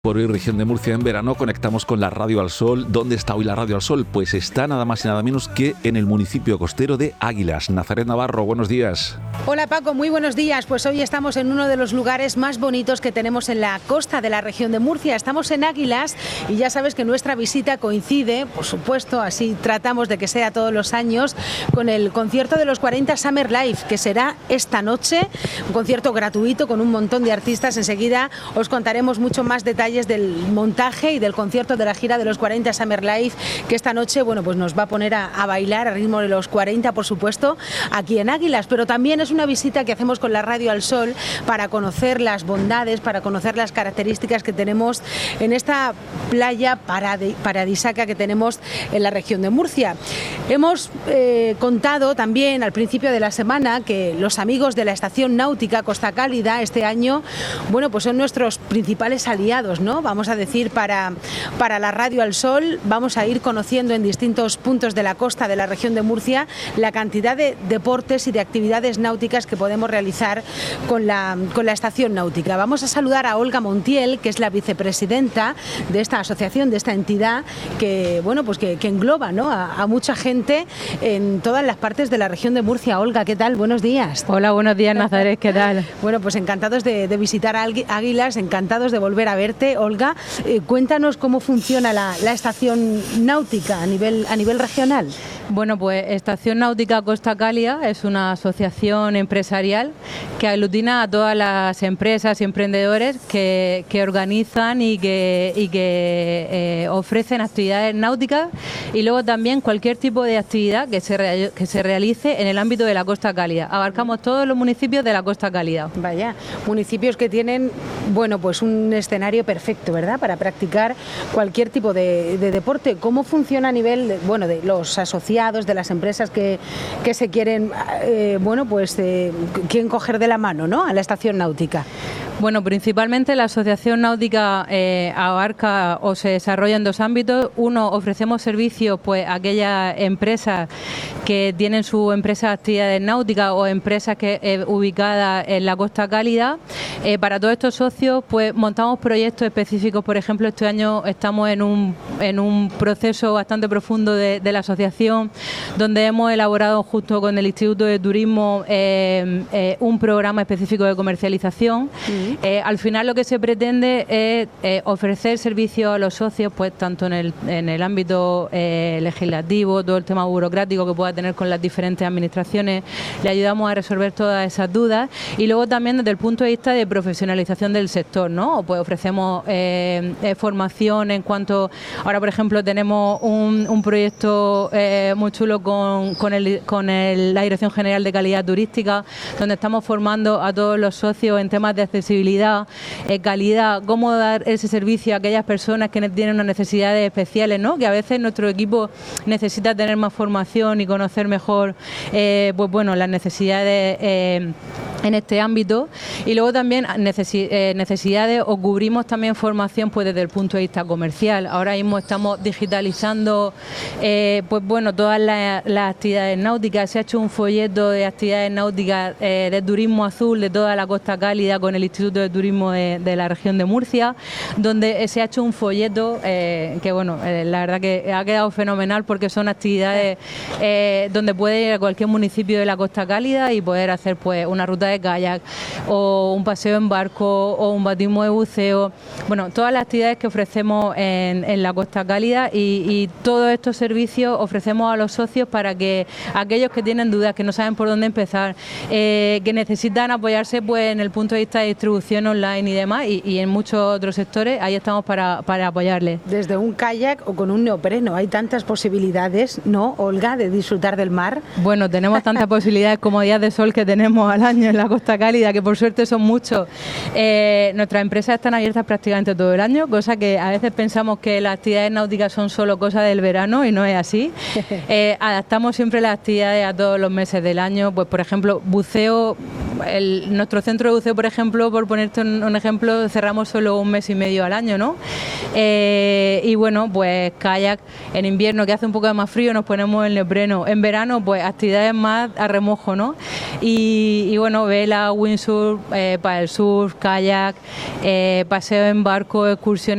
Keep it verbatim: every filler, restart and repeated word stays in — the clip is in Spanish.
Por hoy, región de Murcia en verano, conectamos con la Radio al Sol. ¿Dónde está hoy la Radio al Sol? Pues está nada más y nada menos que en el municipio costero de Águilas. Nazaret Navarro, buenos días. Hola Paco, muy buenos días. Pues hoy estamos en uno de los lugares más bonitos que tenemos en la costa de la región de Murcia. Estamos en Águilas y ya sabes que nuestra visita coincide, por supuesto, así tratamos de que sea todos los años, con el concierto de los cuarenta Summer Life, que será esta noche, un concierto gratuito con un montón de artistas. Enseguida os contaremos mucho más detalles del montaje y del concierto de la gira de los cuarenta Summer Life, que esta noche, bueno, pues nos va a poner a, a bailar a ritmo de los cuarenta, por supuesto, aquí en Águilas. Pero también es una visita que hacemos con la Radio al Sol para conocer las bondades, para conocer las características que tenemos en esta playa paradisíaca que tenemos en la región de Murcia. Hemos eh, contado también al principio de la semana que los amigos de la estación náutica Costa Cálida este año, bueno, pues son nuestros principales aliados, ¿no? Vamos a decir, para, para la Radio al Sol. Vamos a ir conociendo en distintos puntos de la costa de la región de Murcia la cantidad de deportes y de actividades náuticas que podemos realizar con la, con la estación náutica. Vamos a saludar a Olga Montiel, que es la vicepresidenta de esta asociación, de esta entidad que, bueno, pues que, que engloba, ¿no?, a, a mucha gente en todas las partes de la región de Murcia. Olga, ¿qué tal? Buenos días. Hola, buenos días, Nazaret, ¿qué tal? Bueno, pues encantados de, de visitar a Águilas, encantados de volver a verte. Olga, eh, cuéntanos cómo funciona la, la estación náutica a nivel, a nivel regional. Bueno, pues Estación Náutica Costa Cálida es una asociación empresarial que aglutina a todas las empresas y emprendedores que, que organizan y que, y que eh, ofrecen actividades náuticas y luego también cualquier tipo de actividad que se, re, que se realice en el ámbito de la Costa Cálida. Abarcamos todos los municipios de la Costa Cálida. Vaya, municipios que tienen, bueno, pues un escenario perfecto, ¿verdad?, para practicar cualquier tipo de, de deporte. ¿Cómo funciona a nivel, de, bueno, de los asociados, de las empresas que, que se quieren, eh, bueno, pues eh, quieren coger de la mano, ¿no?, a la estación náutica? Bueno, principalmente la Asociación Náutica eh, abarca o se desarrolla en dos ámbitos. Uno, ofrecemos servicios pues a aquellas empresas que tienen su empresa de actividades náuticas o empresas que eh, ubicadas en la Costa Cálida. Eh, para todos estos socios pues montamos proyectos específicos. Por ejemplo, este año estamos en un, en un proceso bastante profundo de, de la asociación, donde hemos elaborado junto con el Instituto de Turismo eh, eh, un programa específico de comercialización. Mm. Eh, al final lo que se pretende es eh, ofrecer servicios a los socios, pues tanto en el, en el ámbito eh, legislativo, todo el tema burocrático que pueda tener con las diferentes administraciones, le ayudamos a resolver todas esas dudas y luego también desde el punto de vista de profesionalización del sector, ¿no? Pues ofrecemos eh, eh, formación en cuanto, ahora por ejemplo tenemos un, un proyecto eh, muy chulo con, con, el, con el, la Dirección General de Calidad Turística, donde estamos formando a todos los socios en temas de accesibilidad, eh, calidad, cómo dar ese servicio a aquellas personas que tienen unas necesidades especiales, ¿no?, que a veces nuestro equipo necesita tener más formación y conocer mejor eh, pues bueno, las necesidades eh, en este ámbito. Y luego también necesi eh, necesidades o cubrimos también formación pues desde el punto de vista comercial. Ahora mismo estamos digitalizando eh, pues bueno, todas las, las actividades náuticas. Se ha hecho un folleto de actividades náuticas eh, de turismo azul de toda la Costa Cálida con el Instituto de Turismo de, de la región de Murcia, donde se ha hecho un folleto eh, que bueno, eh, la verdad que ha quedado fenomenal porque son actividades eh, donde puede ir a cualquier municipio de la Costa Cálida y poder hacer pues una ruta de kayak o un paseo en barco o un bautismo de buceo, bueno, todas las actividades que ofrecemos en, en la Costa Cálida y, y todos estos servicios ofrecemos a los socios para que aquellos que tienen dudas, que no saben por dónde empezar, eh, que necesitan apoyarse pues en el punto de vista de distribución online y demás y, y en muchos otros sectores, ahí estamos para, para apoyarles. Desde un kayak o con un neopreno, hay tantas posibilidades, ¿no, Olga, de disfrutar del mar? Bueno, tenemos tantas posibilidades como días de sol que tenemos al año en la Costa Cálida, que por suerte son muchos. Eh, nuestras empresas están abiertas prácticamente todo el año, cosa que a veces pensamos que las actividades náuticas son solo cosas del verano y no es así. Eh, adaptamos siempre las actividades a todos los meses del año, pues por ejemplo, buceo el, nuestro centro de buceo, por ejemplo, por ponerte un, un ejemplo, cerramos solo un mes y medio al año, ¿no? Eh, y bueno, pues kayak en invierno, que hace un poco de más frío, nos ponemos el neopreno. En verano, pues actividades más a remojo, ¿no? Y, y bueno, vela, windsurf, eh, para el surf, kayak, eh, paseo en barco, excursiones